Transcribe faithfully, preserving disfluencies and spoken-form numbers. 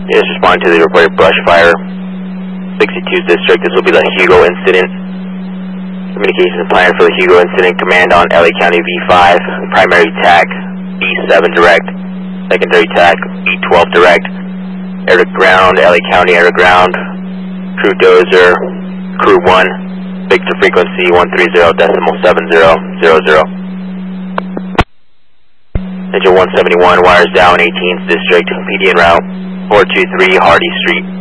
Just respond to the reported brush fire. sixty-two District, this will be the Hugo incident. Communications plan for the Hugo incident. Command on L A County V five. Primary tac B seven direct. Secondary tac B twelve direct. Air to ground, L A County air to ground. Crew dozer, crew one. Victor frequency one three zero decimal seven zero zero zero. Engine one seventy-one, wires down, eighteenth District, P D en route, four two three Hardy Street.